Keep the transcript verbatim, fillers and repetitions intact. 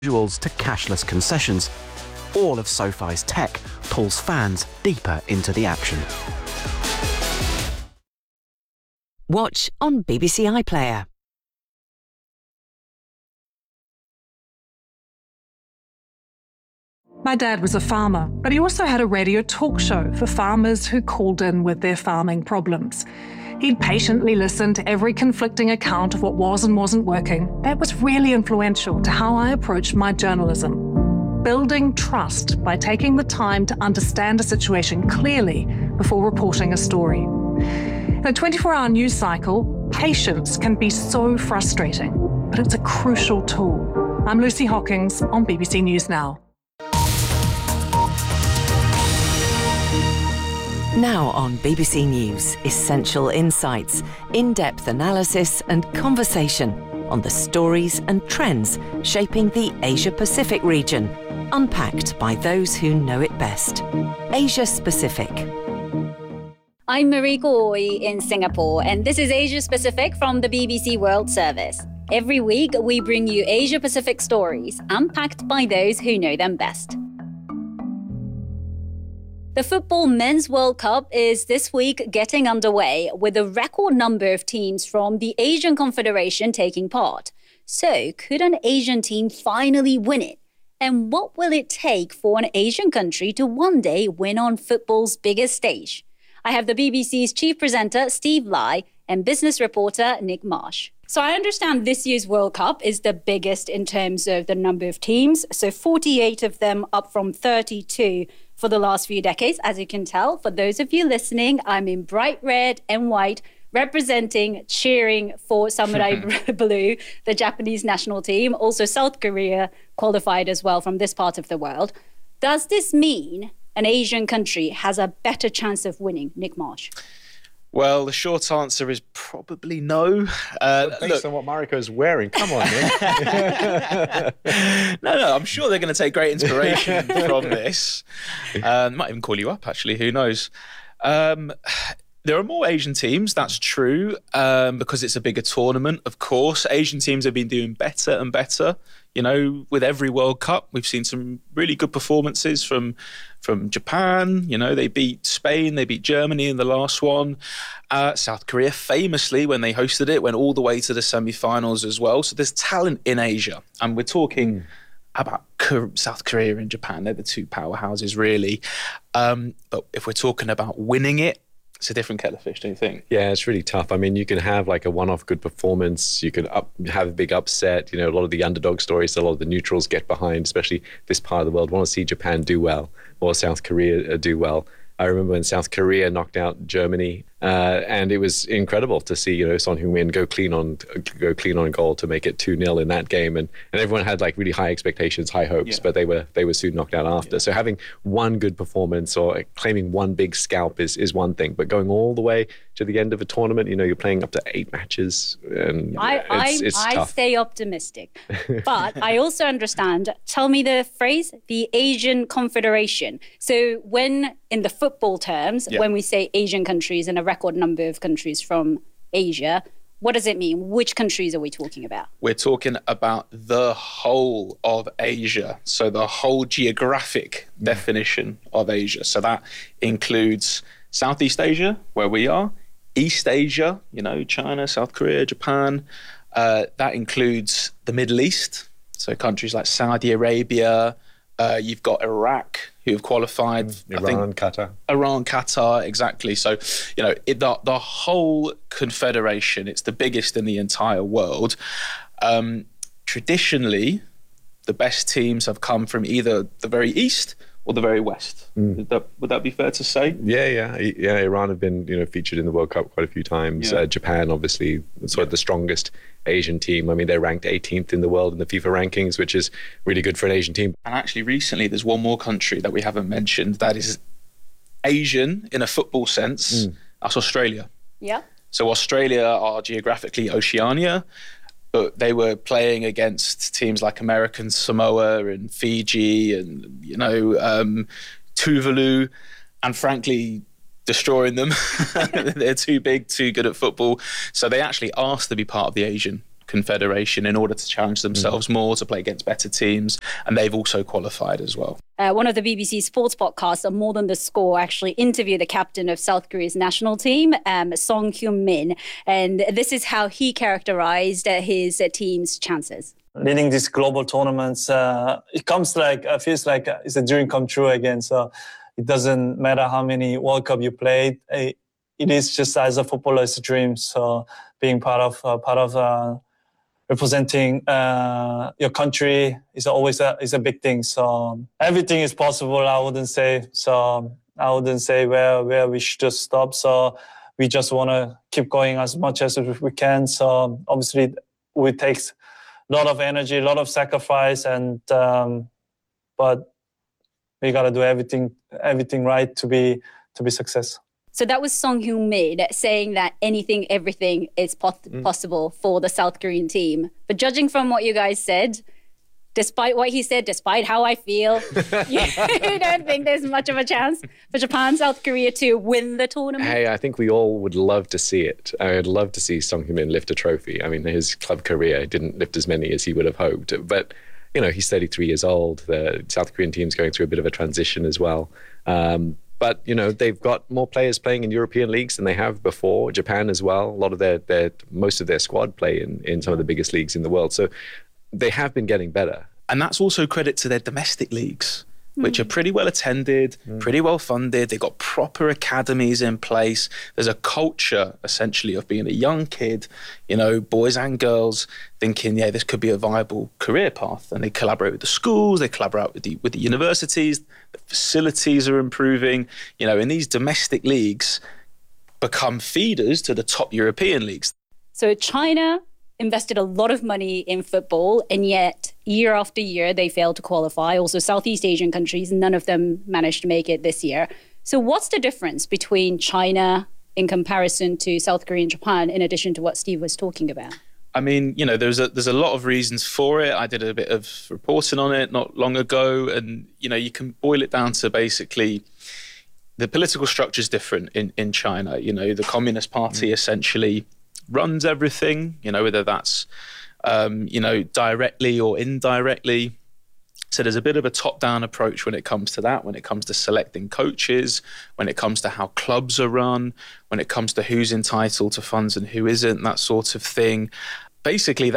visuals to cashless concessions. All of SoFi's tech pulls fans deeper into the action. Watch on B B C iPlayer. My dad was a farmer, but he also had a radio talk show for farmers who called in with their farming problems. He'd patiently listen to every conflicting account of what was and wasn't working. That was really influential to how I approached my journalism. Building trust by taking the time to understand a situation clearly before reporting a story. In a twenty-four hour news cycle, patience can be so frustrating, but it's a crucial tool. I'm Lucy Hockings on B B C News Now. Now on B B C News, essential insights, in-depth analysis and conversation on the stories and trends shaping the Asia-Pacific region, unpacked by those who know it best. Asia-Pacific. I'm Mariko Oi in Singapore, and this is Asia-Pacific from the B B C World Service. Every week, we bring you Asia-Pacific stories, unpacked by those who know them best. The Football Men's World Cup is this week getting underway with a record number of teams from the Asian Confederation taking part. So, could an Asian team finally win it? And what will it take for an Asian country to one day win on football's biggest stage? I have the B B C's chief presenter, Steve Lai, and business reporter, Nick Marsh. So I understand this year's World Cup is the biggest in terms of the number of teams. So forty-eight of them, up from thirty-two for the last few decades. As you can tell, for those of you listening, I'm in bright red and white, representing, cheering for Samurai Blue, the Japanese national team. Also, South Korea qualified as well from this part of the world. Does this mean an Asian country has a better chance of winning? Nick Marsh. Well, the short answer is probably no. Uh, Based look, on what Mariko is wearing, come on, Nick. no, no, I'm sure they're going to take great inspiration from this. Uh, might even call you up, actually, who knows. Um, there are more Asian teams, that's true, um, because it's a bigger tournament, of course. Asian teams have been doing better and better. You know, with every World Cup, we've seen some really good performances from from Japan. You know, they beat Spain, they beat Germany in the last one. Uh, South Korea, famously, when they hosted it, went all the way to the semi-finals as well. So there's talent in Asia. And we're talking about South Korea and Japan. They're the two powerhouses, really. Um, but if we're talking about winning it, it's a different kettle of fish, don't you think? Yeah, it's really tough. I mean, you can have like a one-off good performance. You can up, have a big upset. You know, a lot of the underdog stories, a lot of the neutrals get behind, especially this part of the world. Want to see Japan do well or South Korea do well. I remember when South Korea knocked out Germany, uh, and it was incredible to see, you know, Son Heung-min go clean on go clean on goal to make it two nil in that game, and, and everyone had like really high expectations, high hopes, yeah. but they were they were soon knocked out after. Yeah. So having one good performance or claiming one big scalp is is one thing, but going all the way to the end of a tournament, you know, you're playing up to eight matches, and I it's, I, it's I tough. stay optimistic, but I also understand. Tell me the phrase, the Asian Confederation. So when in the football terms, yeah. when we say Asian countries and a record number of countries from Asia, what does it mean? Which countries are we talking about? We're talking about the whole of Asia. So the whole geographic mm. definition of Asia. So that includes Southeast Asia, where we are, East Asia, you know, China, South Korea, Japan. Uh, that includes the Middle East. So countries like Saudi Arabia. Uh, you've got Iraq, who have qualified. Mm, Iran, I think, Qatar. Iran, Qatar, exactly. So, you know, it, the, the whole confederation, it's the biggest in the entire world. Um, traditionally, the best teams have come from either the very east or the very west. Mm. Would that, would that be fair to say? Yeah, yeah, yeah. Iran have been, you know, featured in the World Cup quite a few times. Yeah. Uh, Japan, obviously, sort yeah. of the strongest Asian team. I mean, they're ranked eighteenth in the world in the FIFA rankings, which is really good for an Asian team. And actually, recently, there's one more country that we haven't mentioned that is Asian in a football sense. Mm. That's Australia. Yeah. So Australia are geographically Oceania, but they were playing against teams like American Samoa and Fiji and, you know, um, Tuvalu, and frankly, destroying them. They're too big, too good at football. So they actually asked to be part of the Asian Confederation in order to challenge themselves mm. more, to play against better teams. And they've also qualified as well. Uh, one of the B B C sports podcasts, More Than the Score, actually interviewed the captain of South Korea's national team, um, Song Hyun-min. And this is how he characterized uh, his uh, team's chances. Leading these global tournaments, uh, it comes like, uh, feels like it's a dream come true again. So it doesn't matter how many World Cup you played. It is just as a footballer's dream. So being part of uh, part of uh, representing uh, your country is always a is a big thing. So everything is possible. I wouldn't say so. I wouldn't say where where we should just stop. So we just want to keep going as much as we can. So obviously, it takes a lot of energy, a lot of sacrifice, and um, but we got to do everything everything right to be to be success. So that was Song Hyun-min saying that anything, everything is po- mm. possible for the South Korean team. But judging from what you guys said, despite what he said, despite how I feel, you don't think there's much of a chance for Japan, South Korea to win the tournament? Hey, I think we all would love to see it. I would love to see Song Hyun-min lift a trophy. I mean, his club career didn't lift as many as he would have hoped. But, you know, he's thirty-three years old. The South Korean team's going through a bit of a transition as well. Um, But, you know, they've got more players playing in European leagues than they have before. Japan as well. A lot of their, their most of their squad play in, in some of the biggest leagues in the world. So they have been getting better. And that's also credit to their domestic leagues, mm. which are pretty well attended, mm. pretty well funded. They've got proper academies in place. There's a culture, essentially, of being a young kid, you know, boys and girls, thinking, yeah, this could be a viable career path. And they collaborate with the schools, they collaborate with the, with the universities, the facilities are improving. You know, and these domestic leagues become feeders to the top European leagues. So China invested a lot of money in football, and yet year after year they failed to qualify. Also Southeast Asian countries, none of them managed to make it this year. So what's the difference between China in comparison to South Korea and Japan, in addition to what Steve was talking about? I mean, you know, there's a there's a lot of reasons for it. I did a bit of reporting on it not long ago, and you know, you can boil it down to basically the political structure is different in in China. You know, the Communist Party mm. essentially runs everything. You know, whether that's um, you know, directly or indirectly. So there's a bit of a top-down approach when it comes to that, when it comes to selecting coaches, when it comes to how clubs are run, when it comes to who's entitled to funds and who isn't, that sort of thing. Basically,